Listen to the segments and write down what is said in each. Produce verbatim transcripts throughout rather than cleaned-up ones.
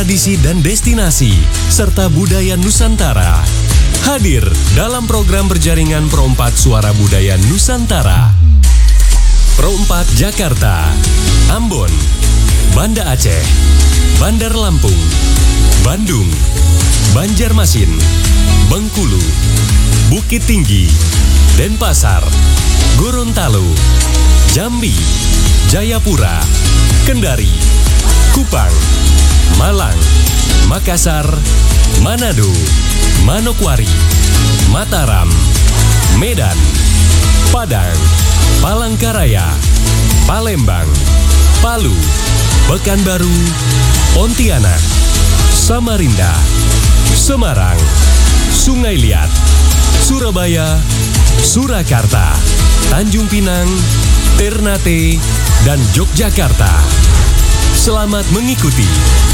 tradisi dan destinasi, serta budaya Nusantara. Hadir dalam program berjaringan Pro empat Suara Budaya Nusantara. Pro empat Jakarta, Ambon, Banda Aceh, Bandar Lampung, Bandung, Banjarmasin, Bengkulu, Bukit Tinggi, Denpasar, Gorontalo, Jambi, Jayapura, Kendari, Kupang, Malang, Makassar, Manado, Manokwari, Mataram, Medan, Padang, Palangkaraya, Palembang, Palu, Pekanbaru, Pontianak, Samarinda, Semarang, Sungai Liat, Surabaya, Surakarta, Tanjung Pinang, Ternate, dan Yogyakarta. Selamat mengikuti.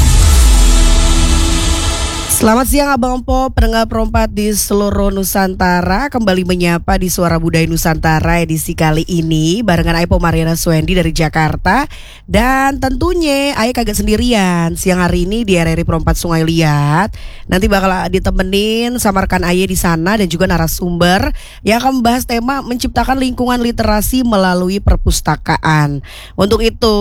Selamat siang Abang Po, pendengar Pro empat di seluruh Nusantara. Kembali menyapa di Suara Budaya Nusantara edisi kali ini barengan Aipo Mariana Swendi dari Jakarta. Dan tentunya Aye kagak sendirian. Siang hari ini di R R I Pro empat Sungai Liat nanti bakal ditemenin sama rekan Aye di sana dan juga narasumber yang akan membahas tema menciptakan lingkungan literasi melalui perpustakaan. Untuk itu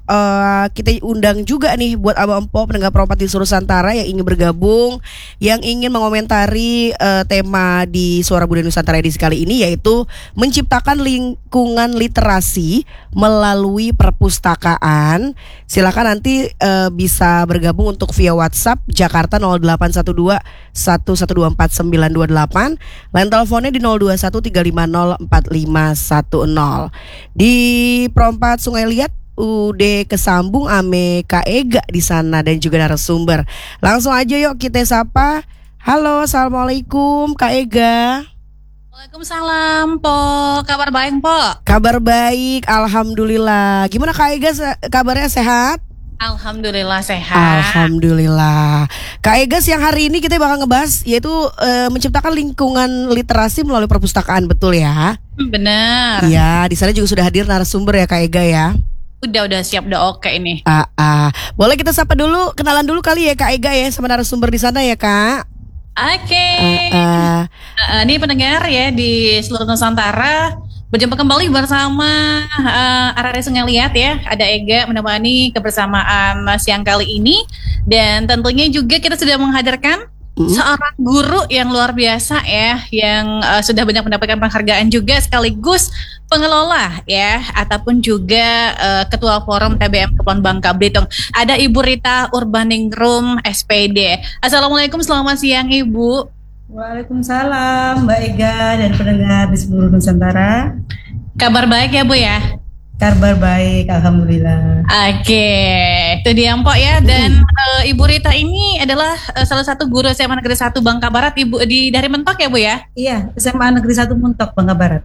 uh, kita undang juga nih buat Abang Po pendengar Pro empat di seluruh Nusantara yang ingin bergabung, yang ingin mengomentari uh, tema di Suara Budaya Nusantara edisi kali ini, yaitu menciptakan lingkungan literasi melalui perpustakaan. Silakan nanti uh, bisa bergabung untuk via WhatsApp Jakarta nol delapan satu dua satu satu dua empat sembilan dua delapan, line teleponnya di nol dua satu tiga lima nol empat lima satu nol. Di Pro empat Sungai Liat udah kesambung ame Kak Ega di sana dan juga narasumber. Langsung aja yuk kita sapa. Halo, assalamualaikum Kak Ega. Waalaikumsalam Po, kabar baik Po? Kabar baik, alhamdulillah. Gimana Kak Ega, kabarnya sehat? Alhamdulillah sehat. Alhamdulillah. Kak Ega, siang hari ini kita bakal ngebahas yaitu e, menciptakan lingkungan literasi melalui perpustakaan, betul ya? Benar. Iya, di sana juga sudah hadir narasumber ya Kak Ega ya. Udah udah siap, udah oke ini. Ah, ah. Boleh kita sapa dulu, kenalan dulu kali ya Kak Ega ya sama narasumber di sana ya Kak. Oke. Okay. Ah, ah. uh, ini pendengar ya di seluruh Nusantara, berjumpa kembali bersama uh, R R I Sungai Liat ya. Ada Ega menemani kebersamaan siang kali ini, dan tentunya juga kita sudah menghadirkan Mm-hmm. seorang guru yang luar biasa ya, yang uh, sudah banyak mendapatkan penghargaan juga, sekaligus pengelola ya, ataupun juga uh, ketua forum T B M Kepulauan Bangka Belitung. Ada Ibu Rita Urbaningrum S P D. Assalamualaikum, selamat siang Ibu. Waalaikumsalam Mbak Ega dan pendengar di seluruh Nusantara. Kabar baik ya Bu ya? Kabar baik, alhamdulillah. Oke, itu dia Mpok ya. Dan uh, Ibu Rita ini adalah uh, salah satu guru S M A Negeri satu Bangka Barat, Ibu di dari Mentok ya Bu ya? Iya, S M A Negeri satu Mentok Bangka Barat.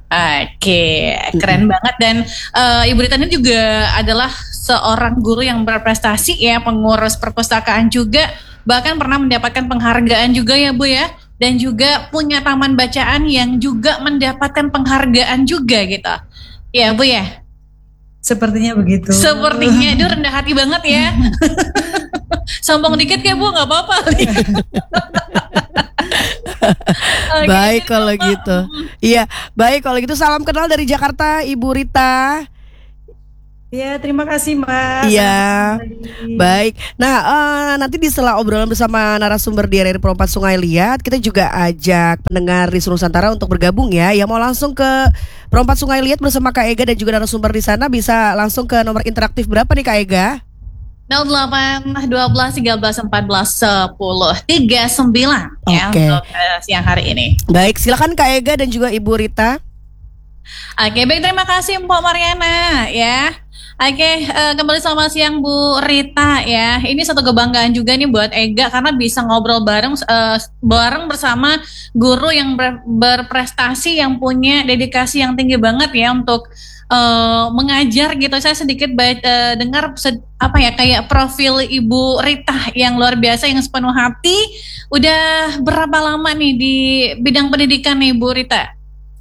Oke, keren banget. Dan uh, Ibu Rita ini juga adalah seorang guru yang berprestasi ya, pengurus perpustakaan juga, bahkan pernah mendapatkan penghargaan juga ya Bu ya. Dan juga punya taman bacaan yang juga mendapatkan penghargaan juga gitu. Ya Bu ya? Sepertinya begitu. Sepertinya, itu rendah hati banget ya. Sombong dikit ya Bu, gak apa-apa. Okay, baik kalau gitu. Iya, baik kalau gitu. Salam kenal dari Jakarta Ibu Rita. Ya, terima kasih Mbak. Iya, baik. Nah, uh, nanti di setelah obrolan bersama narasumber di R R I Pro empat Sungai Liat, kita juga ajak pendengar di seluruh Nusantara untuk bergabung ya. Yang mau langsung ke Pro empat Sungai Liat bersama Kak Ega dan juga narasumber di sana bisa langsung ke nomor interaktif berapa nih Kak Ega? nol delapan satu dua tiga belas empat belas sepuluh tiga puluh sembilan ya okay. untuk uh, siang hari ini. Baik, silakan Kak Ega dan juga Ibu Rita. Oke, baik, terima kasih Mpok Mariana ya. Oke, uh, kembali selamat siang Bu Rita ya. Ini satu kebanggaan juga nih buat Ega karena bisa ngobrol bareng uh, bareng bersama guru yang ber, berprestasi, yang punya dedikasi yang tinggi banget ya untuk uh, mengajar gitu. Saya sedikit baik, uh, dengar sed, apa ya kayak profil Ibu Rita yang luar biasa, yang sepenuh hati. Udah berapa lama nih di bidang pendidikan nih Bu Rita?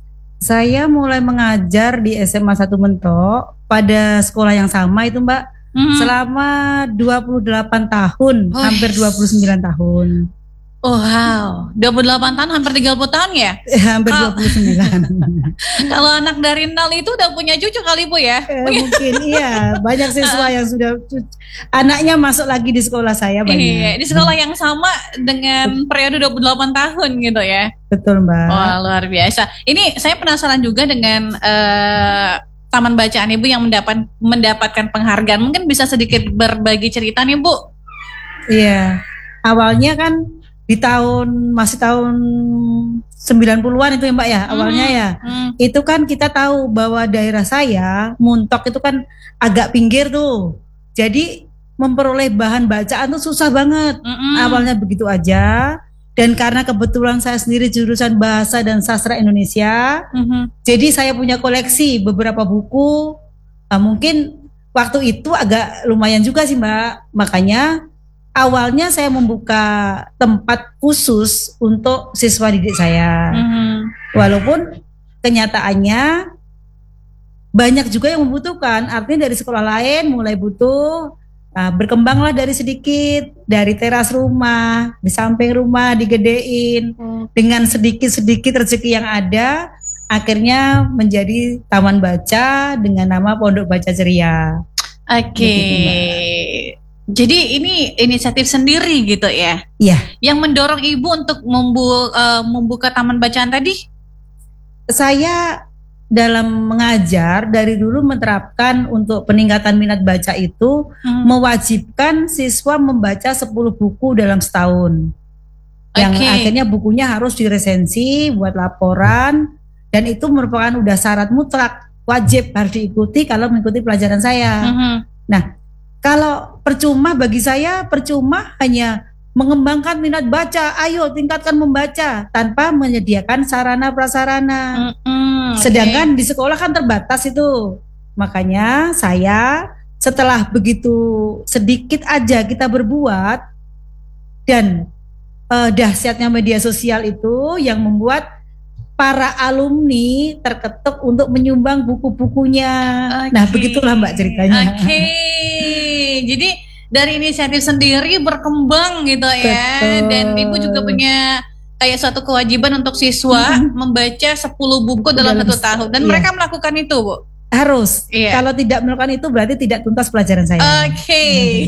Saya mulai mengajar di S M A satu Mentok pada sekolah yang sama itu Mbak, Mhm. selama dua puluh delapan tahun, Oh, hampir yes. dua puluh sembilan tahun. Oh, wow, dua puluh delapan tahun, hampir tiga puluh tahun ya? hampir Kal- dua puluh sembilan. Kalau anak dari nol itu udah punya cucu kali Bu ya? Eh, mungkin iya, banyak siswa yang sudah anaknya masuk lagi di sekolah saya banyak. Iya, di sekolah yang sama dengan periode dua puluh delapan tahun gitu ya. Betul, Mbak. Wah, luar biasa. Ini saya penasaran juga dengan eh, Taman Bacaan Ibu yang mendapat mendapatkan penghargaan. Mungkin bisa sedikit berbagi cerita nih Bu. Iya. Awalnya kan di tahun masih tahun sembilan puluhan itu ya Mbak ya, awalnya ya. Hmm. Itu kan kita tahu bahwa daerah saya, Muntok itu kan agak pinggir tuh. Jadi memperoleh bahan bacaan tuh susah banget. Mm-mm. Awalnya begitu aja. Dan karena kebetulan saya sendiri jurusan Bahasa dan Sastra Indonesia, Mhm. jadi saya punya koleksi beberapa buku. Nah, mungkin waktu itu agak lumayan juga sih Mbak. Makanya awalnya saya membuka tempat khusus untuk siswa didik saya. Mhm. Walaupun kenyataannya banyak juga yang membutuhkan. Artinya dari sekolah lain mulai butuh. Nah, berkembanglah dari sedikit, dari teras rumah, di samping rumah digedein. Dengan sedikit-sedikit rezeki yang ada, akhirnya menjadi taman baca dengan nama Pondok Baca Ceria. Oke. Begitu, Jadi ini inisiatif sendiri gitu ya? Iya. Yang mendorong Ibu untuk membu- eh, membuka taman bacaan tadi? Saya dalam mengajar dari dulu menerapkan untuk peningkatan minat baca itu Hmm. mewajibkan siswa membaca sepuluh buku dalam setahun. Yang Oke. akhirnya bukunya harus diresensi, buat laporan, dan itu merupakan udah syarat mutlak, wajib harus diikuti kalau mengikuti pelajaran saya. Mhm. Nah, kalau percuma bagi saya, percuma hanya mengembangkan minat baca, ayo tingkatkan membaca tanpa menyediakan sarana prasarana. Mm-mm, oke. Sedangkan di sekolah kan terbatas itu. Makanya saya setelah begitu sedikit aja kita berbuat dan eh, dahsyatnya media sosial itu yang membuat para alumni terketuk untuk menyumbang buku-bukunya. Nah, Oke. begitulah Mbak ceritanya. Oke, jadi dari inisiatif sendiri berkembang gitu ya, Betul. dan Ibu juga punya kayak suatu kewajiban untuk siswa membaca sepuluh buku Buku dalam dalam satu se- tahun, dan iya. mereka melakukan itu Bu. Harus. Iya. Kalau tidak melakukan itu berarti tidak tuntas pelajaran saya. Oke.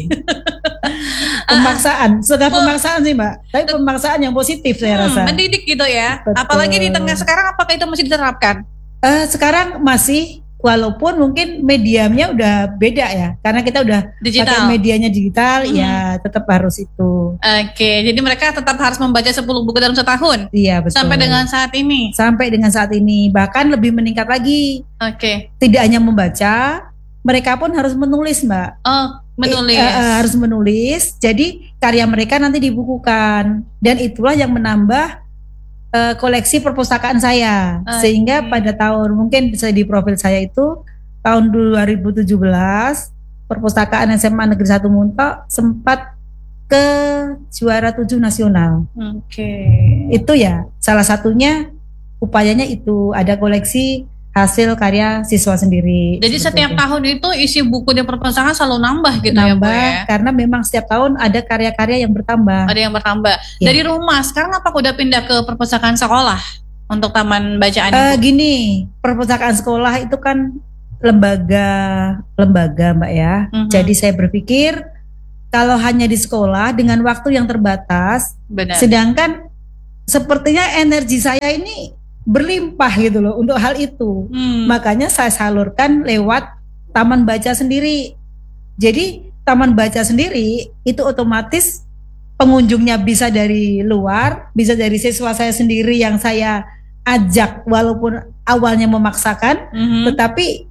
Pemaksaan, sudah Bu- pemaksaan sih Mbak. Tapi pemaksaan yang positif saya Hmm, rasa. mendidik gitu ya. Betul. Apalagi di tengah sekarang, apakah itu masih diterapkan? Eh, sekarang masih, walaupun mungkin mediumnya udah beda ya, karena kita udah pakai Digital. medianya digital, Hmm. ya tetap harus itu. Oke, jadi mereka tetap harus membaca sepuluh buku dalam setahun Iya betul. sampai dengan saat ini. sampai dengan saat ini, bahkan lebih meningkat lagi. Oke. Tidak hanya membaca, mereka pun harus menulis Mbak. Oh, menulis. Eh, eh, harus menulis. Jadi karya mereka nanti dibukukan, dan itulah yang menambah eh, koleksi perpustakaan saya. Oke. Sehingga pada tahun mungkin bisa di profil saya itu tahun dua ribu tujuh belas perpustakaan S M A Negeri satu Muntok sempat ke juara tujuh nasional. Oke. Itu ya salah satunya upayanya itu ada koleksi hasil karya siswa sendiri. Jadi Seperti setiap itu. tahun itu isi buku di perpustakaan selalu nambah gitu ya Bu Nambah, ya. karena memang setiap tahun ada karya-karya yang bertambah. Ada yang bertambah. Ya. Dari rumah sekarang apa udah pindah ke perpustakaan sekolah untuk taman bacaan Eh, Ibu? gini, perpustakaan sekolah itu kan lembaga lembaga Mbak ya. Mhm. Jadi saya berpikir kalau hanya di sekolah dengan waktu yang terbatas, Benar. sedangkan sepertinya energi saya ini berlimpah gitu loh untuk hal itu. Hmm. Makanya saya salurkan lewat taman baca sendiri. Jadi taman baca sendiri itu otomatis pengunjungnya bisa dari luar, bisa dari siswa saya sendiri yang saya ajak walaupun awalnya memaksakan, Mhm. tetapi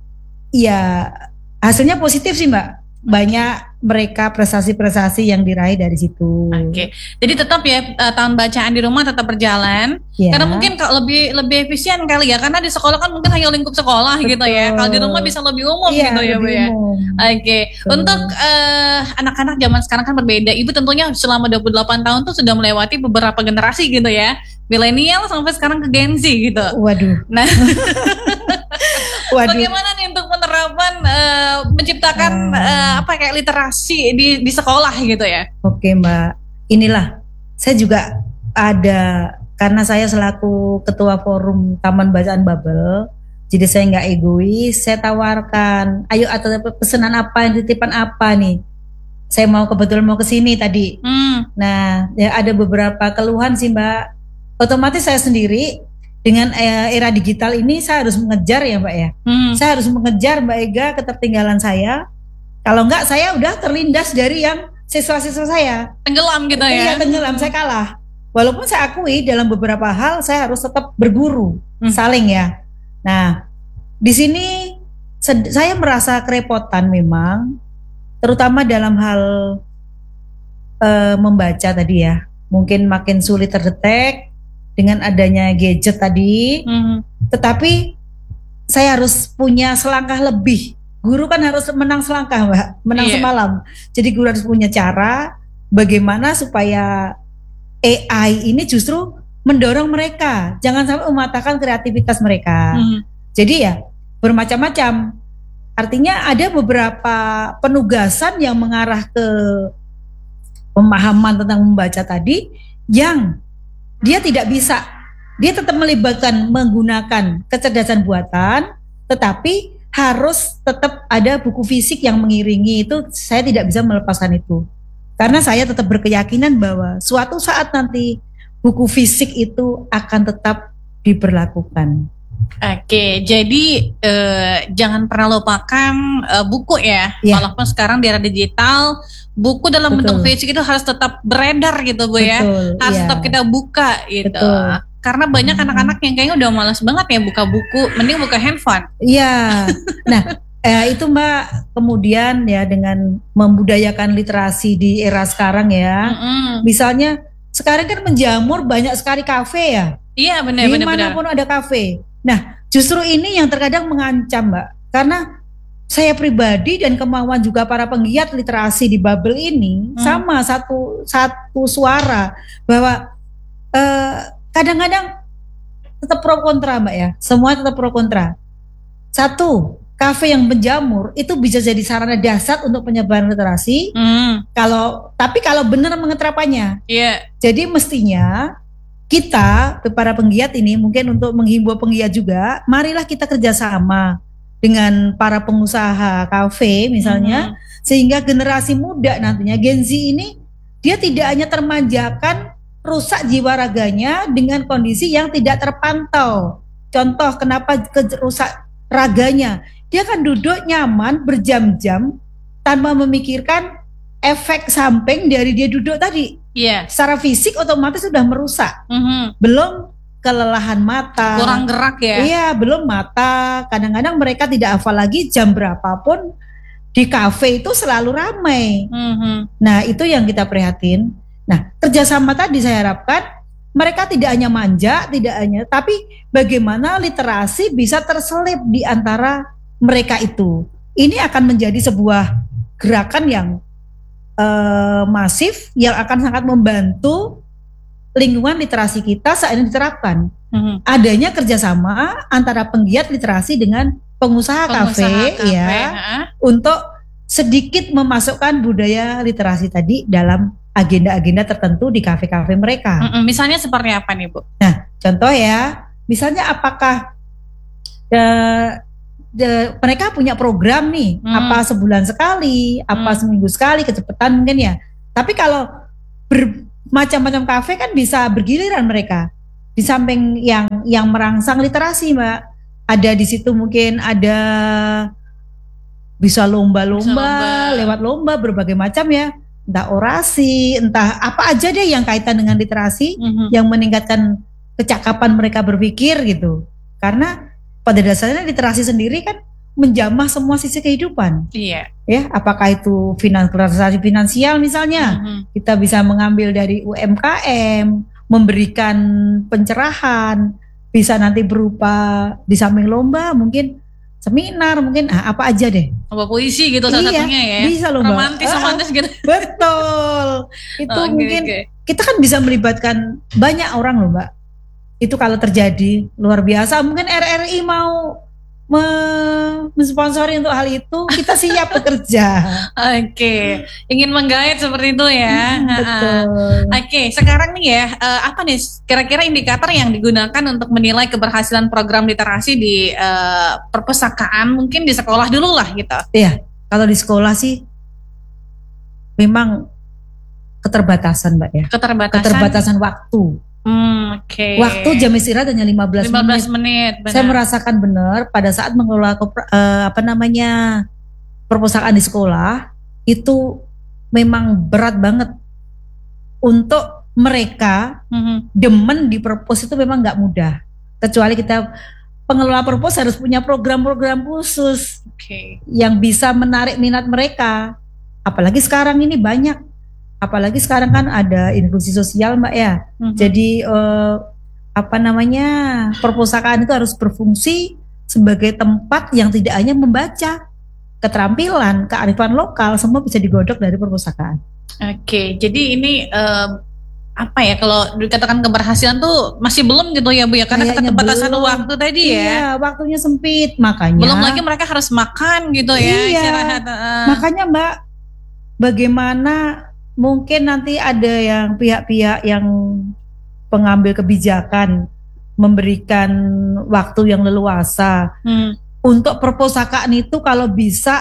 ya hasilnya positif sih Mbak. Banyak mereka prestasi-prestasi yang diraih dari situ. Oke. Jadi tetap ya eh, tahun bacaan di rumah tetap berjalan. Ya. Karena mungkin kalau lebih lebih efisien kali ya, karena di sekolah kan mungkin hanya lingkup sekolah gitu ya. Betul. Kalau di rumah bisa lebih umum Iya, gitu ya Bu lebih ya. umum. Oke, Betul. untuk eh, anak-anak zaman sekarang kan berbeda. Ibu tentunya selama dua puluh delapan tahun tuh sudah melewati beberapa generasi gitu ya. Milenial sampai sekarang ke Gen Z gitu. Waduh. Nah, Waduh. bagaimana nih untuk penerapan teman-teman uh, menciptakan Hmm. uh, apa kayak literasi di di sekolah gitu ya? Oke Mbak, inilah saya juga ada, karena saya selaku ketua forum Taman Bacaan Babel, jadi saya nggak egois, saya tawarkan, ayo atau pesanan apa, titipan apa nih? Saya mau kebetulan mau ke sini tadi. Hmm. Nah, ya ada beberapa keluhan sih Mbak. Otomatis saya sendiri dengan eh, era digital ini saya harus mengejar ya Mbak ya. Hmm. Saya harus mengejar Mbak Ega ketertinggalan saya. Kalau enggak saya udah terlindas dari yang siswa-siswa saya. Tenggelam gitu ya? Iya tenggelam, saya kalah. Walaupun saya akui dalam beberapa hal saya harus tetap berguru, Hmm. saling ya. Nah, di sini sed- saya merasa kerepotan memang, terutama dalam hal eh, membaca tadi ya. Mungkin makin sulit terdetek dengan adanya gadget tadi. Hmm. Tetapi saya harus punya selangkah lebih. Guru kan harus menang selangkah Mbak, menang Iya. semalam. Jadi guru harus punya cara bagaimana supaya A I ini justru mendorong mereka, jangan sampai mematahkan kreativitas mereka. Hmm. Jadi ya bermacam-macam. Artinya ada beberapa penugasan yang mengarah ke pemahaman tentang membaca tadi yang dia tidak bisa, dia tetap melibatkan menggunakan kecerdasan buatan, tetapi harus tetap ada buku fisik yang mengiringi itu. Saya tidak bisa melepaskan itu, karena saya tetap berkeyakinan bahwa suatu saat nanti buku fisik itu akan tetap diberlakukan. Oke, jadi eh, jangan pernah lupakan eh, buku ya. Iya. Walaupun sekarang di era digital, buku dalam Betul. bentuk fisik itu harus tetap beredar gitu Bu ya. Betul, Harus iya. tetap kita buka gitu. Betul. Karena banyak Hmm. anak-anak yang kayaknya udah malas banget ya buka buku, mending buka handphone. Iya. Nah, eh, itu Mbak, kemudian ya dengan membudayakan literasi di era sekarang ya. Mm-mm. Misalnya sekarang kan menjamur banyak sekali kafe ya. Iya benar-benar. Dimanapun ada kafe. Nah, justru ini yang terkadang mengancam Mbak. Karena saya pribadi dan kemauan juga para penggiat literasi di Babel ini Hmm. sama satu satu suara bahwa eh, kadang-kadang tetap pro kontra Mbak ya. Semua tetap pro kontra. Satu, kafe yang menjamur itu bisa jadi sarana dasar untuk penyebaran literasi. Hmm, Kalau tapi kalau benar mengetrapannya. iya. Jadi mestinya kita para penggiat ini mungkin untuk menghimbau penggiat juga, marilah kita kerjasama dengan para pengusaha kafe misalnya, Mhm. sehingga generasi muda nantinya Gen Z ini dia tidak hanya termanjakan rusak jiwa raganya dengan kondisi yang tidak terpantau. Contoh kenapa ke- rusak raganya, dia kan duduk nyaman berjam-jam tanpa memikirkan efek samping dari dia duduk tadi. Iya. Secara fisik otomatis sudah merusak. Mhm. Belum kelelahan mata. Kurang gerak ya. Iya, belum mata. Kadang-kadang mereka tidak hafal lagi jam berapapun di kafe itu selalu ramai. Mhm. Nah, itu yang kita prihatin. Nah, kerjasama tadi saya harapkan mereka tidak hanya manja, tidak hanya, tapi bagaimana literasi bisa terselip di antara mereka itu. Ini akan menjadi sebuah gerakan yang eh, masif yang akan sangat membantu lingkungan literasi kita saat ini diterapkan. Mhm. Adanya kerjasama antara penggiat literasi dengan pengusaha, Pengusaha kafe, kafe, ya, ha? untuk sedikit memasukkan budaya literasi tadi dalam agenda-agenda tertentu di kafe-kafe mereka. Mm-mm. Misalnya seperti apa nih Bu? Nah, contoh ya, misalnya apakah eh, de- mereka punya program nih, Hmm. apa sebulan sekali, apa Hmm. seminggu sekali, kecepatan mungkin ya. Tapi kalau bermacam-macam kafe kan bisa bergiliran mereka. Di samping yang yang merangsang literasi, Mbak, ada di situ mungkin ada bisa lomba-lomba, Bisa lomba. lewat lomba berbagai macam ya, entah orasi, entah apa aja deh yang kaitan dengan literasi Mhm. yang meningkatkan kecakapan mereka berpikir gitu. Karena pada dasarnya literasi sendiri kan menjamah semua sisi kehidupan, Iya. ya. Apakah itu finan- literasi finansial misalnya, Mhm. kita bisa mengambil dari U M K M, memberikan pencerahan, bisa nanti berupa di samping lomba mungkin seminar, mungkin ah, apa aja deh. Lomba puisi gitu salah Iya, satunya ya. bisa loh, Mbak. Romantis, Ah, romantis gitu. Betul. Itu Oke, mungkin oke. kita kan bisa melibatkan banyak orang loh Mbak. Itu kalau terjadi luar biasa. Mungkin R R I mau me- mensponsori untuk hal itu, kita siap bekerja. Oke, ingin menggait seperti itu ya. Hmm, Ha-ha. betul. Oke, sekarang nih ya, eh, apa nih kira-kira indikator yang digunakan untuk menilai keberhasilan program literasi di eh, perpustakaan, mungkin di sekolah dulu lah gitu. Iya, kalau di sekolah sih memang keterbatasan, Mbak ya. Keterbatasan. Keterbatasan waktu. Hmm, Oke. Waktu jam istirahat hanya lima belas lima belas menit. menit. benar. Saya merasakan benar pada saat mengelola kepra- eh, apa namanya perpustakaan di sekolah itu memang berat banget untuk mereka Mhm. demen di perpus itu memang nggak mudah. Kecuali kita pengelola perpus harus punya program-program khusus Oke. yang bisa menarik minat mereka. Apalagi sekarang ini banyak. Apalagi sekarang kan ada inklusi sosial, Mbak ya. Mhm. Jadi eh, apa namanya perpustakaan itu harus berfungsi sebagai tempat yang tidak hanya membaca, keterampilan, kearifan lokal semua bisa digodok dari perpustakaan. Oke, jadi ini eh, apa ya kalau dikatakan keberhasilan tuh masih belum gitu ya Bu ya, karena Kayaknya keterbatasan belum. waktu tadi ya. Iya, waktunya sempit makanya. Belum lagi mereka harus makan gitu ya, Iya. istirahat. eh. Makanya Mbak, bagaimana mungkin nanti ada yang pihak-pihak yang pengambil kebijakan memberikan waktu yang leluasa Hmm. untuk perpustakaan itu kalau bisa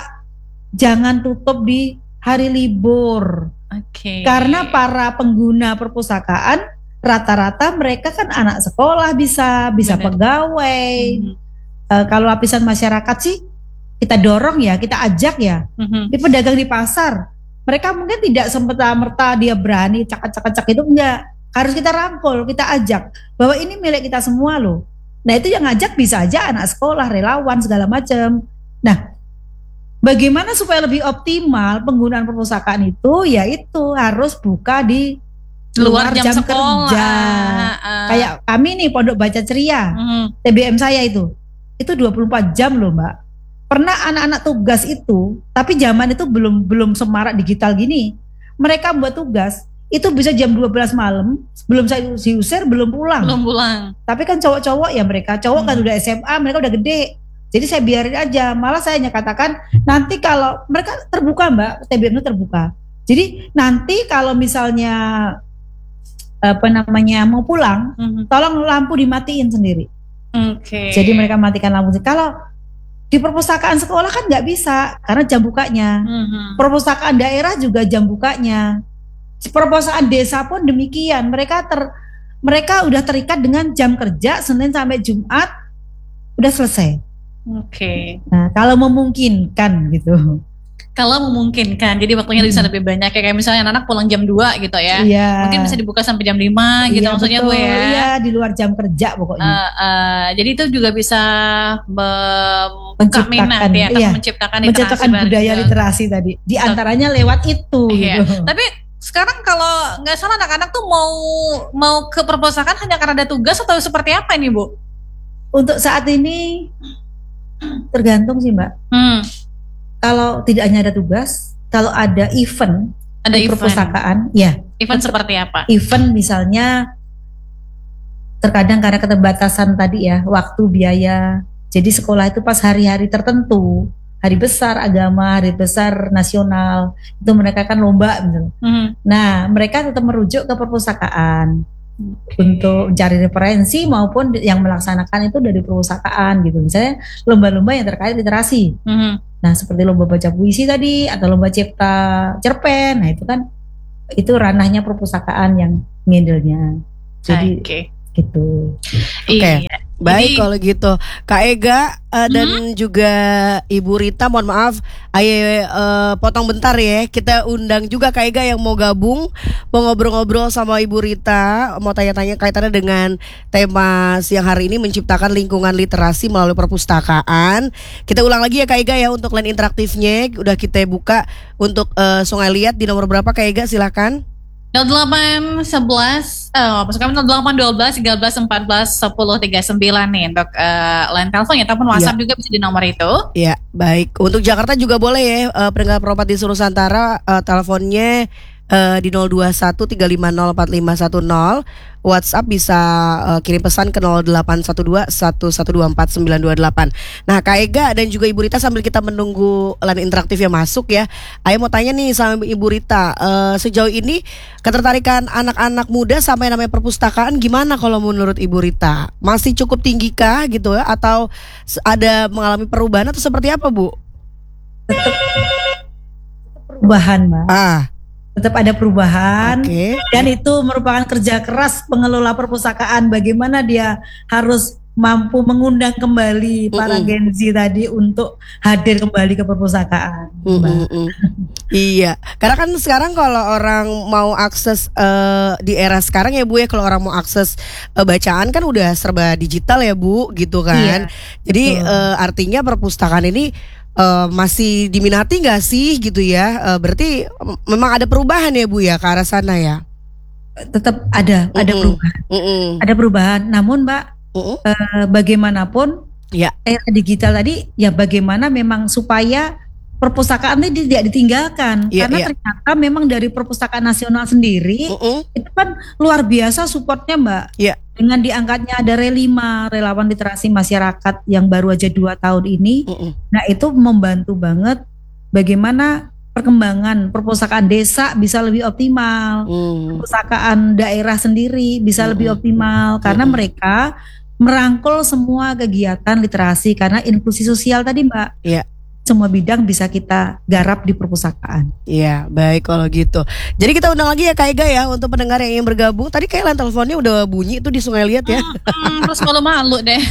jangan tutup di hari libur. Oke. Karena para pengguna perpustakaan rata-rata mereka kan anak sekolah bisa, bisa Benar. pegawai. Mhm. Eh, kalau lapisan masyarakat sih kita dorong ya, kita ajak ya. Mhm. Di pedagang di pasar, mereka mungkin tidak semata-merta dia berani cak-cak-cak itu enggak. Harus kita rangkul, kita ajak bahwa ini milik kita semua loh. Nah itu yang ngajak bisa aja anak sekolah, relawan segala macam. Nah bagaimana supaya lebih optimal penggunaan perpustakaan itu, yaitu harus buka di Luar jam, sekolah. kerja. Ah. Kayak kami nih Pondok Baca Ceria, Mhm. T B M saya itu, itu dua puluh empat jam loh Mbak. Pernah anak-anak tugas itu, tapi zaman itu belum belum semarak digital gini. Mereka buat tugas, itu bisa jam dua belas malam, belum saya diusir, belum pulang. Belum pulang. Tapi kan cowok-cowok ya mereka, cowok kan Hmm. udah S M A, mereka udah gede. Jadi saya biarin aja, malah saya hanya katakan nanti kalau mereka terbuka Mbak, T B M itu terbuka. Jadi nanti kalau misalnya apa namanya mau pulang, Mhm. tolong lampu dimatiin sendiri. Oke. Jadi mereka matikan lampu. Kalau di perpustakaan sekolah kan nggak bisa karena jam bukanya. Mhm. Perpustakaan daerah juga jam bukanya. Perpustakaan desa pun demikian. Mereka ter mereka udah terikat dengan jam kerja Senin sampai Jumat udah selesai. Oke. Nah, kalau memungkinkan gitu. Kalau memungkinkan, jadi waktunya bisa Hmm. lebih banyak ya, kayak misalnya anak pulang jam dua gitu ya. Iya. Mungkin bisa dibuka sampai jam lima gitu Iya, maksudnya betul. Bu ya. Iya, di luar jam kerja pokoknya. Eh, eh, jadi itu juga bisa membuka Menciptakan, minat ya, atau iya. menciptakan literasi Menciptakan baru budaya juga. literasi tadi. Di antaranya lewat itu Iya. gitu. Tapi sekarang kalau nggak salah anak-anak tuh mau mau ke perpustakaan hanya karena ada tugas atau seperti apa ini Bu? Untuk saat ini tergantung sih Mbak. Hmm, Kalau tidak hanya ada tugas, kalau ada event ada di event. perpustakaan, ya Event seperti apa? event misalnya terkadang karena keterbatasan tadi ya, waktu, biaya. Jadi sekolah itu pas hari-hari tertentu, hari besar agama, hari besar nasional, itu mereka kan lomba gitu. Hmm. Nah, mereka tetap merujuk ke perpustakaan Oke. untuk mencari referensi maupun yang melaksanakan itu dari perpustakaan gitu. Misalnya lomba-lomba yang terkait literasi. Hmm. Nah, seperti lomba baca puisi tadi atau lomba cipta cerpen. Nah, itu kan itu ranahnya perpustakaan yang ngindelnya. Jadi Oke. gitu. Oke. Iya. Baik Jadi- kalau gitu, Kak Ega eh, dan juga Ibu Rita, mohon maaf, ayo eh, potong bentar ya. Kita undang juga Kak Ega yang mau gabung, mau ngobrol-ngobrol sama Ibu Rita, mau tanya-tanya kaitannya dengan tema siang hari ini, menciptakan lingkungan literasi melalui perpustakaan. Kita ulang lagi ya Kak Ega ya untuk line interaktifnya, udah kita buka untuk eh, Sungai Liat di nomor berapa Kak Ega, silakan. nol delapan sebelas eh maksud kami nol delapan dua belas tiga belas empat belas sepuluh tiga puluh sembilan nih untuk eh, line telepon ya, ataupun WhatsApp juga bisa di nomor itu. Ya, baik. Untuk Jakarta juga boleh ya, uh, pendengar perempat di seluruh Nusantara, uh, teleponnya uh, di nol dua satu tiga lima nol empat lima satu nol. WhatsApp bisa uh, kirim pesan ke nol delapan satu dua satu satu dua empat sembilan dua delapan. Nah, Kak Ega dan juga Ibu Rita, sambil kita menunggu line interaktif yang masuk ya, Ayo mau tanya nih sama Ibu Rita, uh, sejauh ini ketertarikan anak-anak muda sama yang namanya perpustakaan gimana kalau menurut Ibu Rita? Masih cukup tinggi kah gitu ya, atau ada mengalami perubahan atau seperti apa, Bu? Perubahan, Mbak. Ah, Tetap ada perubahan, oke. dan itu merupakan kerja keras pengelola perpustakaan. Bagaimana dia harus mampu mengundang kembali para Mm-mm. Gen Z tadi untuk hadir kembali ke perpustakaan, Mbak. Mm-mm. Iya, karena kan sekarang kalau orang mau akses eh, di era sekarang ya Bu ya, kalau orang mau akses eh, bacaan kan udah serba digital ya Bu, gitu kan. Iya, Jadi betul. eh, artinya perpustakaan ini eh, masih diminati nggak sih gitu ya? Eh, berarti mm, memang ada perubahan ya Bu ya ke arah sana ya? Tetap ada ada Mm-mm. perubahan, Mm-mm. ada perubahan. Namun, Mbak, Mm-mm. eh, bagaimanapun Ya. era digital tadi, ya bagaimana memang supaya perpustakaan ini tidak ditinggalkan, Iya, karena iya. ternyata memang dari perpustakaan nasional sendiri Mm-mm. itu kan luar biasa supportnya, Mbak. Iya. Dengan diangkatnya ada Relima, relawan literasi masyarakat yang baru aja dua tahun ini. Mm-mm. Nah, itu membantu banget bagaimana perkembangan perpustakaan desa bisa lebih optimal, Mm. perpustakaan daerah sendiri bisa Mm-mm. lebih optimal, karena Mm-mm. mereka merangkul semua kegiatan literasi, karena inklusi sosial tadi, Mbak. Iya. Semua bidang bisa kita garap di perpustakaan. Iya, baik kalau gitu. Jadi kita undang lagi ya Kak Ega ya untuk pendengar yang ingin bergabung. Tadi kayak line teleponnya udah bunyi itu di Sungai Liat ya. Hmm, terus malu-malu deh.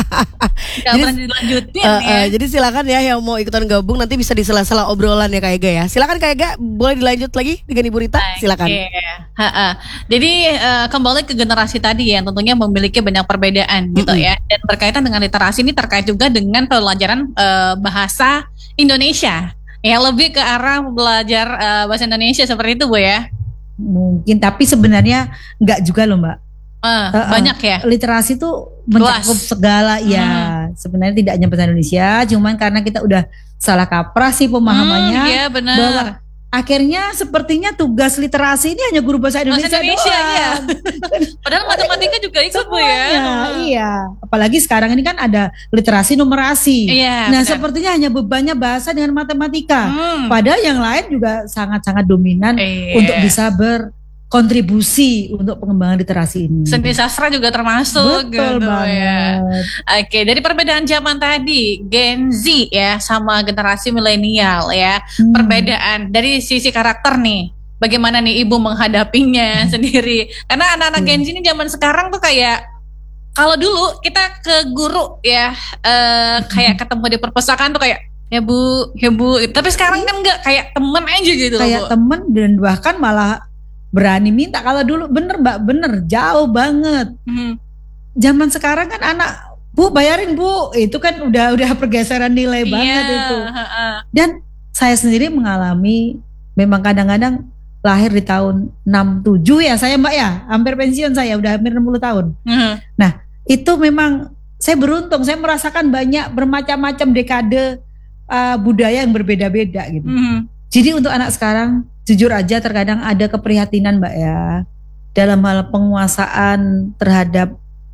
Gak Jadi- pernah dilanjutin Eh, ya. eh, jadi silakan ya yang mau ikutan gabung, nanti bisa di sela-sela obrolan ya Kak Ega ya. Silakan Kak Ega, boleh dilanjut lagi dengan Ibu Rita? Silakan. Oke. Ha-ha. Jadi eh, kembali ke generasi tadi yang tentunya memiliki banyak perbedaan gitu Mm-mm. ya. Dan berkaitan dengan literasi ini terkait juga dengan pelajaran eh, bahasa Indonesia. Ya lebih ke arah belajar eh, bahasa Indonesia seperti itu Bu ya. Mungkin, tapi sebenarnya enggak juga loh, Mbak. Eh, Uh-uh. banyak ya. Literasi tuh mencakup Luas. segala, ya. Sebenarnya tidak hanya bahasa Indonesia, cuman karena kita udah salah kaprah sih pemahamannya. Hmm, iya benar. bahwa akhirnya sepertinya tugas literasi ini hanya guru bahasa Indonesia, Bahasa Indonesia, doang. iya. Padahal matematika juga ikut Bu ya. Semuanya, iya. Apalagi sekarang ini kan ada literasi numerasi. Iya. Nah, benar. sepertinya hanya bebannya bahasa dengan matematika. Hmm. Padahal yang lain juga sangat-sangat dominan Iya. untuk bisa berkontribusi untuk pengembangan literasi ini. Seni sastra juga termasuk Betul gitu banget. ya. Oke, dari perbedaan zaman tadi, Gen Z ya sama generasi milenial ya. Hmm. Perbedaan dari sisi karakter nih. Bagaimana nih Ibu menghadapinya sendiri? Karena anak-anak Hmm. Gen Z ini zaman sekarang tuh kayak kalau dulu kita ke guru ya eh, kayak ketemu di perpustakaan tuh kayak ya Bu, ya Bu. Tapi sekarang kan enggak, kayak temen aja gitu loh, Kayak Bu. temen, dan bahkan malah berani minta. Kalau dulu bener Mbak, bener jauh banget. Hmm. Zaman sekarang kan anak, Bu bayarin Bu, itu kan udah udah pergeseran nilai banget Iya, itu. heeh. Dan saya sendiri mengalami, memang kadang-kadang lahir di tahun enam tujuh ya saya Mbak ya, hampir pensiun saya, udah hampir enam puluh tahun. Heeh. Itu memang saya beruntung, saya merasakan banyak bermacam-macam dekade uh, budaya yang berbeda-beda gitu. Hmm. Jadi untuk anak sekarang, jujur aja terkadang ada keprihatinan Mbak ya, dalam hal penguasaan terhadap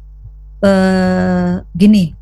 eh, gini.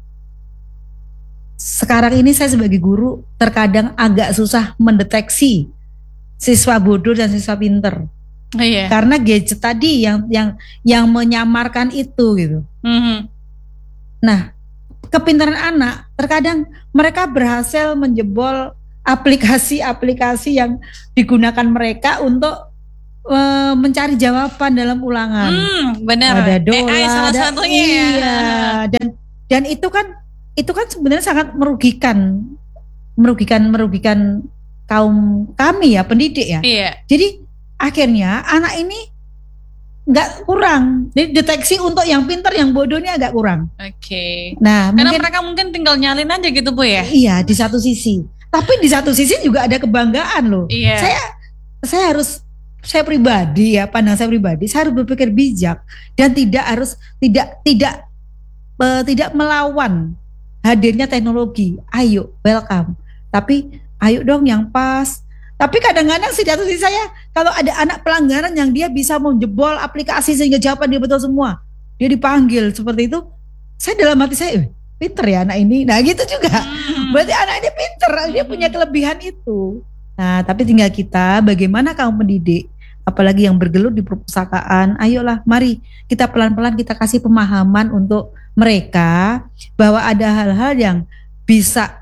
Sekarang ini saya sebagai guru terkadang agak susah mendeteksi siswa bodoh dan siswa pinter, Iya. karena gadget tadi yang yang yang menyamarkan itu gitu. Mhm. Nah, kepintaran anak terkadang mereka berhasil menjebol aplikasi-aplikasi yang digunakan mereka untuk eh, mencari jawaban dalam ulangan. Hmm, benar. Ada A I dola, salah ada- satunya ya. iya, dan dan itu kan itu kan sebenarnya sangat merugikan, merugikan, merugikan kaum kami ya, pendidik ya. Iya. Jadi akhirnya anak ini nggak kurang, jadi deteksi untuk yang pintar, yang bodohnya agak kurang. Oke. Nah, Karena mungkin mereka mungkin tinggal nyalin aja gitu Bu ya. iya di satu sisi, tapi di satu sisi juga ada kebanggaan loh. Iya. Saya saya harus, saya pribadi ya, pandang saya pribadi, saya harus berpikir bijak dan tidak harus tidak tidak eh, tidak melawan hadirnya teknologi. Ayo welcome, tapi ayo dong yang pas. Tapi kadang-kadang sih satu sisi saya kalau ada anak pelanggaran yang dia bisa menjebol aplikasi sehingga jawaban dia betul semua, dia dipanggil seperti itu, saya dalam hati saya, eh, pinter ya anak ini. Nah gitu juga. Berarti anak ini pinter, dia punya kelebihan itu. Nah tapi tinggal kita bagaimana kamu mendidik, apalagi yang bergelut di perpustakaan. Ayolah mari kita pelan-pelan kita kasih pemahaman untuk mereka bahwa ada hal-hal yang bisa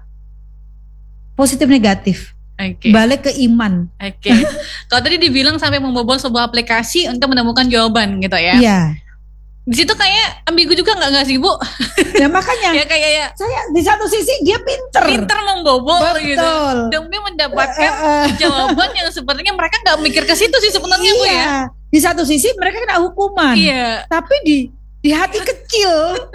positif negatif. Oke. Balik ke iman. Oke. Kalau tadi dibilang sampai membobol sebuah aplikasi untuk menemukan jawaban gitu ya. Iya. Di situ kayak ambigu juga nggak nggak sih Bu? Ya makanya Ya kayak ya saya di satu sisi dia pinter. pinter membobol Betul. gitu demi mendapatkan Eh, eh. jawaban yang sepertinya mereka nggak mikir ke situ sih sebenarnya Bu ya. Iya. Di satu sisi mereka kena hukuman. Iya. Tapi di di hati kecil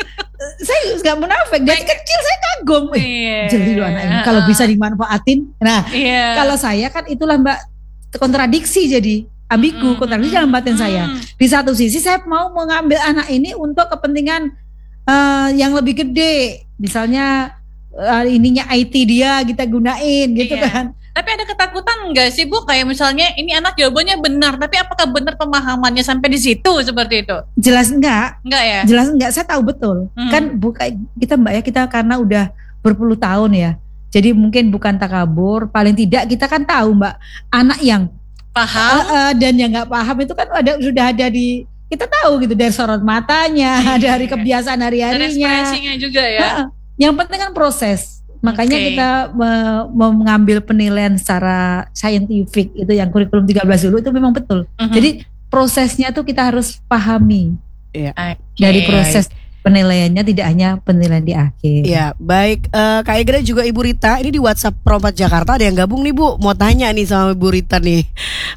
saya nggak munafik. Di hati kecil saya kagum. Eh, Iya. jeli loh anak ini. Kalau bisa dimanfaatin. Nah, Iya. kalau saya kan itulah Mbak kontradiksi jadi ambigu, Mm, kontradiksi mm, dalam batin mm. saya. Di satu sisi saya mau mengambil anak ini untuk kepentingan eh, yang lebih gede, misalnya eh, ininya I T dia kita gunain gitu Iya. kan. Tapi ada ketakutan nggak sih Bu? Kayak misalnya ini anak jawabannya benar, tapi apakah benar pemahamannya sampai di situ seperti itu? Jelas enggak? Enggak ya? Jelas enggak? Saya tahu betul. Hmm. Kan bukan kita Mbak ya, kita karena udah berpuluh tahun ya. Jadi mungkin bukan takabur, paling tidak kita kan tahu Mbak, anak yang Paham? Eh, eh, dan yang nggak paham itu kan ada sudah ada di kita tahu gitu dari sorot matanya, Iya. dari kebiasaan Ada hari-harinya. ekspresinya juga ya. Heeh. Yang penting kan proses. Makanya Oke. kita me- me- mengambil penilaian secara saintifik itu yang kurikulum tiga belas dulu itu memang betul. Mhm. Jadi prosesnya tuh kita harus pahami Oke. dari proses penilaiannya, tidak hanya penilaian di akhir. Ya, baik. Eh, Kak Ega dan juga Ibu Rita, ini di WhatsApp Perompat Jakarta ada yang gabung nih Bu. Mau tanya nih sama Ibu Rita nih.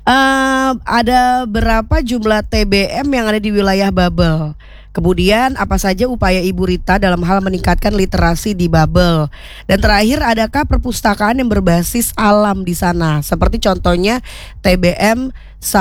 Eh, ada berapa jumlah T B M yang ada di wilayah Babel? Kemudian apa saja upaya Ibu Rita dalam hal meningkatkan literasi di Babel? Dan terakhir, adakah perpustakaan yang berbasis alam di sana? Seperti contohnya T B M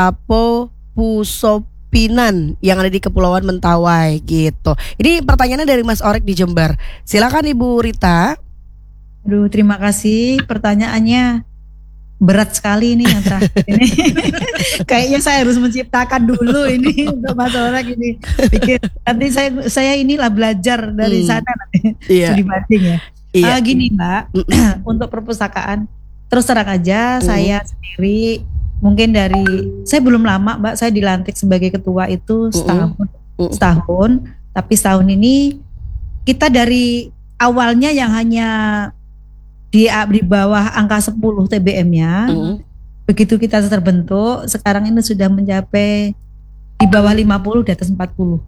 Sapo Pusop Pinan yang ada di Kepulauan Mentawai gitu. Ini pertanyaannya dari Mas Orek di Jember. Silakan Ibu Rita. Aduh, terima kasih. Pertanyaannya berat sekali ini yang terakhir ini. Kayaknya saya harus menciptakan dulu ini untuk Mas Orek ini. Pikir nanti saya saya inilah belajar dari Hmm. sana nanti. Iya. Studi banding ya. Iya. Ah, gini Mbak, untuk perpustakaan terus terang aja Mm. saya sendiri mungkin dari saya belum lama Mbak, saya dilantik sebagai ketua itu setahun Mm. setahun, tapi setahun ini kita dari awalnya yang hanya di di bawah angka sepuluh T B M-nya, Mm. begitu kita terbentuk sekarang ini sudah mencapai di bawah lima puluh, di atas empat puluh.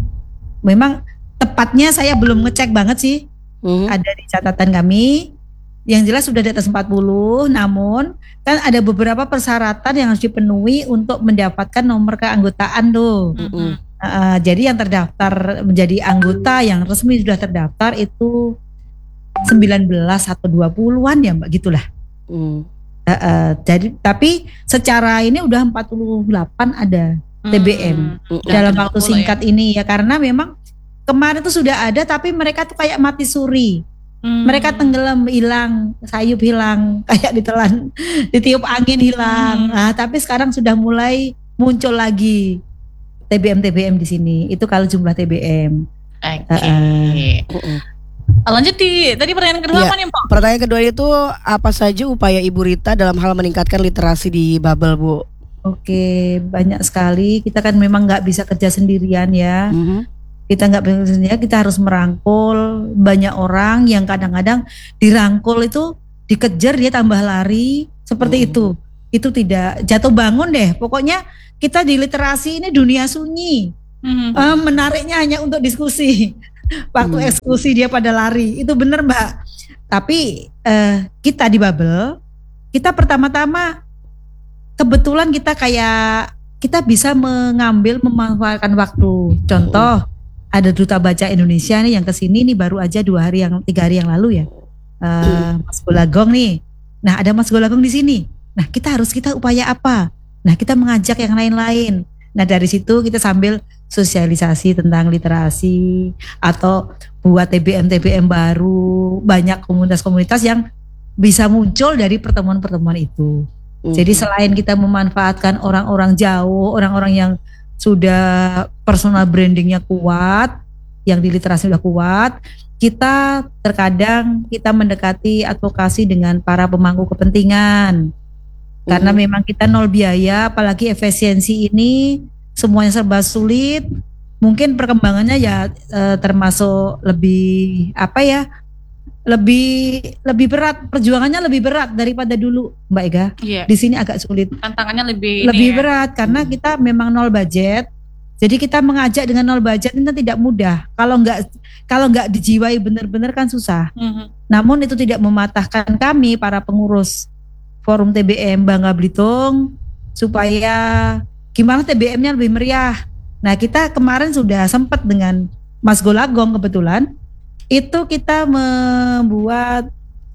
Memang tepatnya saya belum ngecek banget sih, Mm. ada di catatan kami. Yang jelas sudah di atas empat puluh, namun kan ada beberapa persyaratan yang harus dipenuhi untuk mendapatkan nomor keanggotaan tuh. Mm. Uh, jadi yang terdaftar menjadi anggota yang resmi sudah terdaftar itu sembilan belas atau dua puluhan ya Mbak, gitulah. Mm. Uh, uh, jadi tapi secara ini udah empat puluh delapan ada T B M Hmm. dalam Udah waktu enam puluh singkat ini ya, karena memang kemarin tuh sudah ada tapi mereka tuh kayak mati suri. Hmm. Mereka tenggelam, hilang, sayup hilang, kayak ditelan, ditiup angin hilang. Hmm. Nah, tapi sekarang sudah mulai muncul lagi T B M T B M di sini. Itu kalau jumlah T B M. Oke. Mm. Lanjut di tadi pertanyaan kedua Iya. apa nih, Pak? Pertanyaan kedua itu apa saja upaya Ibu Rita dalam hal meningkatkan literasi di Babel Bu? Oke, banyak sekali. Kita kan memang nggak bisa kerja sendirian ya. Mhm. Kita nggak bisa sendirian. Kita harus merangkul banyak orang yang kadang-kadang dirangkul itu dikejar dia tambah lari seperti Hmm. itu. Itu tidak jatuh bangun deh. Pokoknya kita di literasi ini dunia sunyi. Hmm. Eh, menariknya hanya untuk diskusi. Waktu Hmm. eksekusi dia pada lari. Itu benar Mbak. Tapi eh, kita di Babel, kita pertama-tama kebetulan kita kayak kita bisa mengambil memanfaatkan waktu. Contoh ada Duta Baca Indonesia nih yang kesini nih baru aja dua hari yang tiga hari yang lalu ya. Eh, Mas Golagong nih. Nah ada Mas Golagong di sini. Nah kita harus kita upaya apa? Nah kita mengajak yang lain-lain. Nah dari situ kita sambil sosialisasi tentang literasi atau buat T B M T B M baru, banyak komunitas-komunitas yang bisa muncul dari pertemuan-pertemuan itu. Jadi selain kita memanfaatkan orang-orang jauh, orang-orang yang sudah personal brandingnya kuat, yang di literasi sudah kuat, kita terkadang kita mendekati advokasi dengan para pemangku kepentingan. Karena memang kita nol biaya, apalagi efisiensi ini semuanya serba sulit. Mungkin perkembangannya ya e, termasuk lebih apa ya? Lebih lebih berat, perjuangannya lebih berat daripada dulu, Mbak Ega. Iya. Di sini agak sulit. Tantangannya lebih Lebih ini ya. berat karena kita memang nol budget. Jadi kita mengajak dengan nol budget itu tidak mudah. Kalau nggak kalau nggak dijiwai benar-benar kan susah. Mhm. Namun itu tidak mematahkan kami para pengurus Forum T B M Bangka Belitung supaya gimana T B M-nya lebih meriah. Nah, kita kemarin sudah sempat dengan Mas Golagong kebetulan itu kita membuat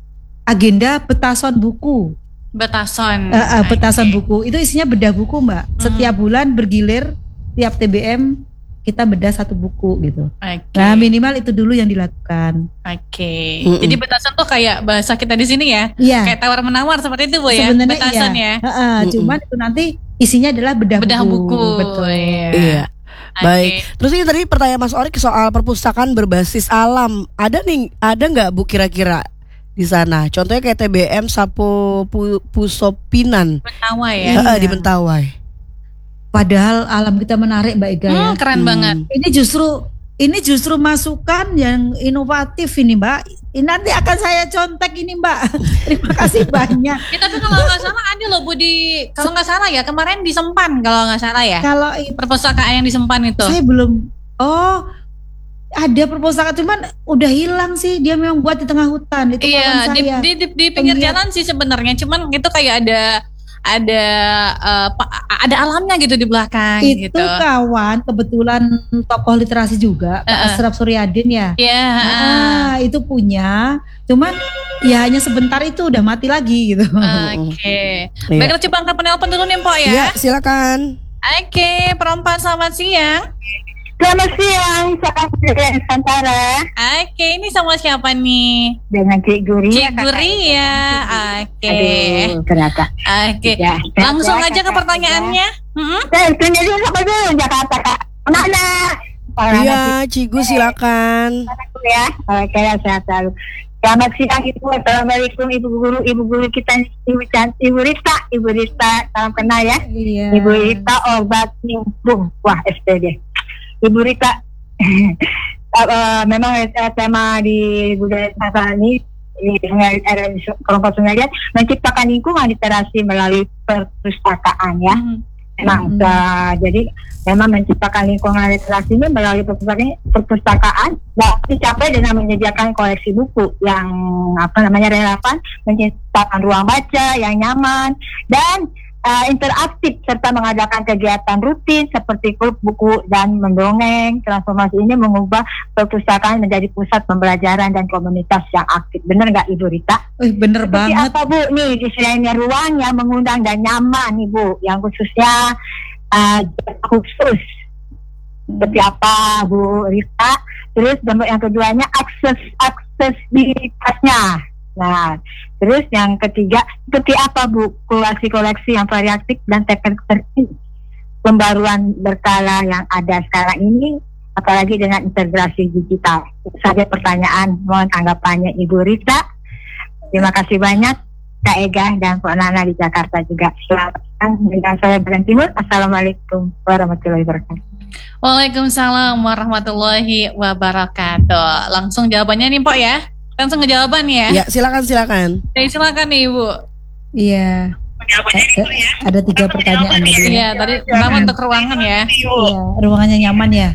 agenda petasan buku. Batasan. Uh, uh, petasan buku. Itu isinya bedah buku, Mbak. Setiap bulan bergilir, tiap T B M kita bedah satu buku gitu. Oke. Nah, minimal itu dulu yang dilakukan. Oke. Mm-mm. Jadi batasan tuh kayak bahasa kita di sini ya. Iya. Kayak tawar menawar seperti itu Bu ya. Sebenarnya Batasan iya. ya. Uh, uh, Mm-mm. cuman itu nanti isinya adalah bedah, Bedah buku. Betul. Iya. Iya. Oke. Baik. Terus ini tadi pertanyaan Mas Orik soal perpustakaan berbasis alam. Ada nih, ada nggak Bu kira-kira di sana? Contohnya kayak T B M Sapo Pu- Pusopinan, Mentawai ya. Iya. Heeh, di Mentawai. Padahal alam kita menarik, Mbak Ega ya. Hmm, keren banget. Ini justru ini justru masukan yang inovatif ini, Mbak. Ini nanti akan saya contek ini, Mbak. Terima kasih banyak. Ya, tapi kalau nggak salah ada loh Bu di kalau nggak salah ya kemarin di Sempan kalau nggak salah ya. Kalau itu Perpustakaan yang di Sempan itu. saya belum. Oh, ada perpustakaan cuman udah hilang sih. Dia memang buat di tengah hutan. Itu Iya kawan di, saya. di, di, di pinggir Penggiat. jalan sih sebenarnya. Cuman itu kayak ada ada eh, pa- ada alamnya gitu di belakang Itu gitu. kawan kebetulan tokoh literasi juga, Pak Uh-uh. Asraf Suryadin ya. Iya. Ah, itu punya. Cuman ya hanya sebentar itu udah mati lagi gitu. Oke. Iya. Baiklah coba angkat penelpon dulu nih Mpok ya. Iya, silakan. Oke, perempuan selamat siang. Selamat siang, saya dari Nusantara Oke, ini sama siapa nih? dengan Cik Guri. Cik Guri ya. Oke. Aduh, kenapa? Oke. Ya, Langsung ya, aja ke kakak, pertanyaannya. Mm-mm. Saya sendiri sama dulu Jakarta kak. Mana? Orang Iya, Cigu silakan. aku ya. Oke, sehat selalu. Selamat siang Ibu. Assalamualaikum Ibu Guru, Ibu Guru kita Ibu Cantik, Ibu Rita, Ibu Rita, salam kenal ya. Iya. Ibu Rita obat nyumbung. Wah, S P D. Ibu Rita, uh, memang uh, tema di budaya Nusantara ini di era kelompok Sungai menciptakan lingkungan literasi melalui perpustakaan ya. Memang Hmm. uh, jadi memang menciptakan lingkungan literasi ini melalui perpustakaan, perpustakaan dapat dicapai dengan menyediakan koleksi buku yang apa namanya relevan, menciptakan ruang baca yang nyaman dan uh, interaktif serta mengadakan kegiatan rutin seperti klub buku dan mendongeng. Transformasi ini mengubah perpustakaan menjadi pusat pembelajaran dan komunitas yang aktif. Benar nggak Ibu Rita? Wih, bener Seperti banget. apa Bu? Nih istilahnya ruang yang mengundang dan nyaman nih Bu, yang khususnya uh, khusus. Seperti apa Bu Rita? Terus bentuk yang keduanya akses aksesibilitasnya. Nah, terus yang ketiga seperti apa Bu koleksi-koleksi yang variatif dan teknik pembaruan berkala yang ada sekarang ini, apalagi dengan integrasi digital. Itu saja pertanyaan, mohon tanggapannya Ibu Rita. Terima kasih banyak Kak Ega dan Pak Nana di Jakarta juga. Selamat siang dengan saya Bren Timur. Assalamualaikum warahmatullahi wabarakatuh. Waalaikumsalam warahmatullahi wabarakatuh. Langsung jawabannya nih Mpok ya. Langsung ke jawaban ya. Ya, silakan silakan. Jadi silakan nih Ibu. Iya. Ada, ada tiga pertanyaan tadi. Iya, tadi pertama untuk ruangan ya. Iya, ruangannya nyaman ya.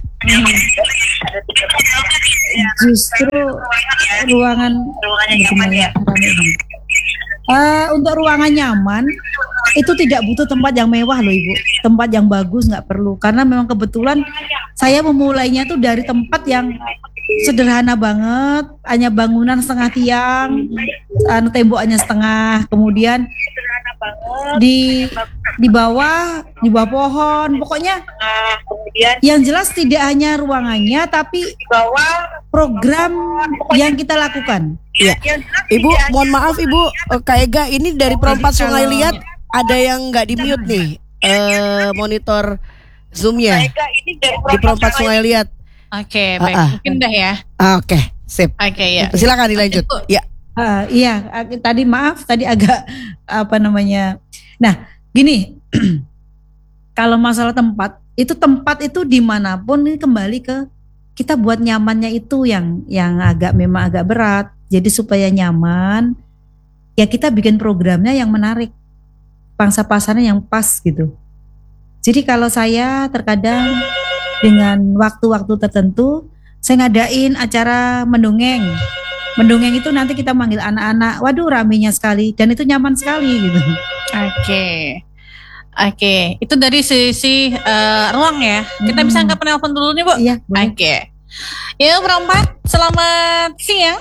Justru ruangan gimana ya? Uh, untuk ruangan nyaman itu tidak butuh tempat yang mewah loh Ibu, tempat yang bagus nggak perlu, karena memang kebetulan saya memulainya tuh dari tempat yang sederhana banget, hanya bangunan setengah tiang, anu temboknya setengah, kemudian di di bawah di bawah pohon, pokoknya yang jelas tidak hanya ruangannya tapi program yang kita lakukan. Iya. Ibu, mohon maaf Ibu, eh, Kak Ega ini dari Perempat Sungai Liat ada yang nggak di mute nih eh monitor Zoom-nya Ega ini dari di Perempat Sungai Liat. Oke, Ah, baik. ah. Mungkin dah ya. Ah, Oke, sip. Oke, ya. Silakan dilanjut. Bu. Ya. Ah, iya, ah, tadi maaf, tadi agak apa namanya. Nah, gini, kalau masalah tempat, itu tempat itu dimanapun ini kembali ke kita buat nyamannya itu yang yang agak memang agak berat. Jadi supaya nyaman, ya kita bikin programnya yang menarik, pangsa pasarnya yang pas gitu. Jadi kalau saya terkadang dengan waktu-waktu tertentu, saya ngadain acara mendongeng. Mendongeng itu nanti kita manggil anak-anak, waduh ramenya sekali dan itu nyaman sekali gitu. Oke. Oke, itu dari sisi eh, ruang ya. Kita Hmm. bisa angkat penelpon dulu nih, Bu. Iya, boleh. Oke. Ya, Perempat, selamat siang.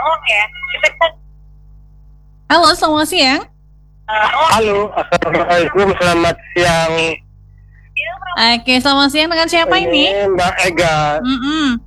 Halo, selamat siang. Halo, assalamualaikum, selamat siang. Oke, selamat siang dengan siapa ini? Mbak Ega, Mm-mm.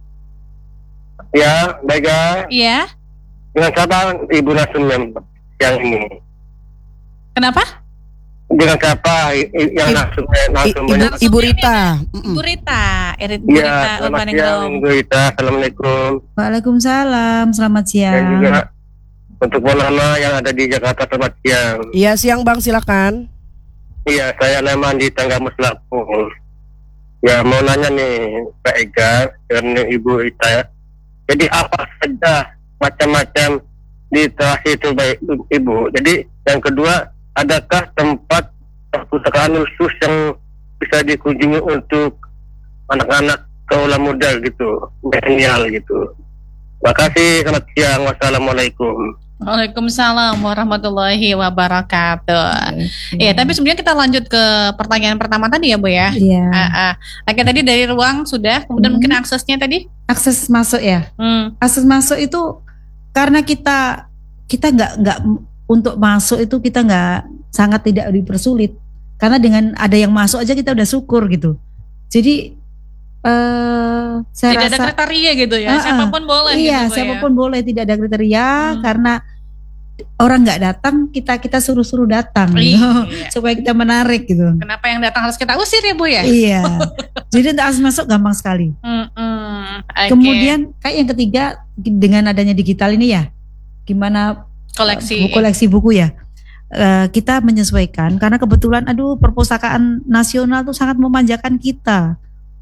ya, Mbak Ega. Iya. Dengan siapa Ibu Nasum yang yang ini? Kenapa? Dengan siapa i- i- yang I- Nasum I- Nasum Ibu, banyak? Ibu Rita. Mm-mm. Bu Rita, Irit Bu Ya, Rita selamat Urban siang, Groom. Ibu Rita. Assalamualaikum. Waalaikumsalam, selamat Dan siang. juga untuk Monama yang ada di Jakarta, selamat siang. Iya, siang Bang, silakan. Iya, saya Leman di Tanggamus Lampung. Ya, mau nanya nih, Mbak Ega dan Ibu Rita ya. Jadi apa saja macam-macam literasi itu baik Ibu. Jadi yang kedua, adakah tempat perpustakaan khusus yang bisa dikunjungi untuk anak-anak kaula muda gitu, milenial gitu. Makasih, selamat siang, wassalamualaikum. Waalaikumsalam warahmatullahi wabarakatuh. Ya, tapi sebelumnya kita lanjut ke pertanyaan pertama tadi ya, Bu ya. Iya. Ah, ah. Oke, tadi dari ruang sudah, kemudian Hmm. mungkin aksesnya tadi. Akses masuk ya. Hmm. Akses masuk itu karena kita kita nggak nggak untuk masuk itu kita nggak sangat tidak dipersulit. Karena dengan ada yang masuk aja kita udah syukur gitu. Jadi eh saya Tidak ada rasa kriteria gitu ya. Ah, ah. Siapapun boleh iya, gitu, Bu, siapapun boleh, tidak ada kriteria Hmm. karena orang nggak datang, kita kita suruh-suruh datang ya. gitu. Iya. Supaya kita menarik gitu. Kenapa yang datang harus kita usir ya, Bu ya? Iya. Jadi untuk akses masuk gampang sekali. Mm-mm. Oke. Kemudian kayak yang ketiga dengan adanya digital ini ya, gimana koleksi. buku koleksi buku ya. Eh, kita menyesuaikan karena kebetulan aduh perpustakaan nasional tuh sangat memanjakan kita.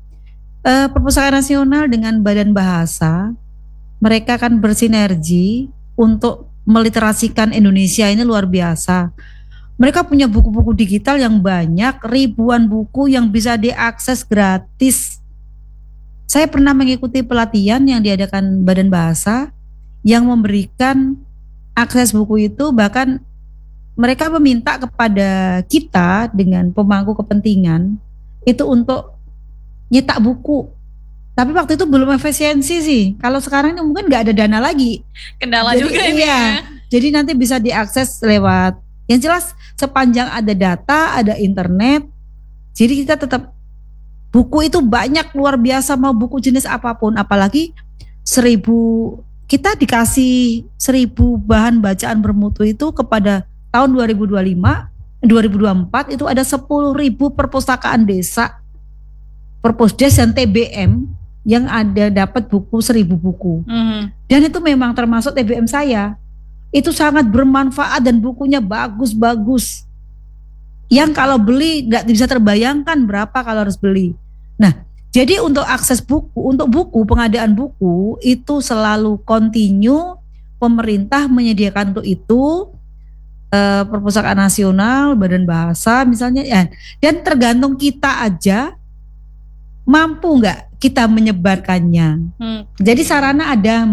Eh, perpustakaan nasional dengan Badan Bahasa mereka akan bersinergi untuk meliterasikan Indonesia ini luar biasa. Mereka punya buku-buku digital yang banyak, ribuan buku yang bisa diakses gratis. Saya pernah mengikuti pelatihan yang diadakan Badan Bahasa yang memberikan akses buku itu, bahkan mereka meminta kepada kita dengan pemangku kepentingan itu untuk nyetak buku. Tapi waktu itu belum efisiensi sih. Kalau sekarang ini mungkin nggak ada dana lagi. Kendala Jadi, juga ini iya. ya. Jadi nanti bisa diakses lewat, yang jelas sepanjang ada data, ada internet. Jadi kita tetap, buku itu banyak luar biasa, mau buku jenis apapun. Apalagi seribu, kita dikasih seribu bahan bacaan bermutu itu kepada tahun dua ribu dua puluh lima, dua ribu dua puluh empat itu ada sepuluh ribu perpustakaan desa, Perpusdes dan T B M yang ada dapat buku seribu buku. Mhm. Dan itu memang termasuk T B M saya. Itu sangat bermanfaat dan bukunya bagus-bagus. Yang kalau beli nggak bisa terbayangkan berapa kalau harus beli. Nah, jadi untuk akses buku, untuk buku, pengadaan buku itu selalu continue, pemerintah menyediakan untuk itu, eh, Perpustakaan Nasional, Badan Bahasa misalnya, ya. Dan tergantung kita aja mampu nggak kita menyebarkannya. Hmm. Jadi sarana ada,